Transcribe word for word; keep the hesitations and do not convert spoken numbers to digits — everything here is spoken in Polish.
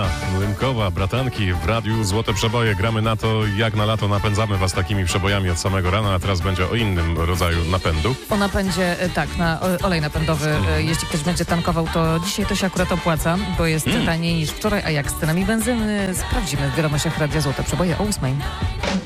Lynkowa, bratanki w radiu Złote Przeboje. Gramy na to, jak na lato napędzamy was takimi przebojami od samego rana, a teraz będzie o innym rodzaju napędu. O napędzie, e, tak, na o- olej napędowy. E, Jeśli ktoś będzie tankował, to dzisiaj to się akurat opłaca, bo jest Mm. taniej niż wczoraj, a jak z cenami benzyny sprawdzimy w wiadomościach Radia Złote Przeboje o ósmej.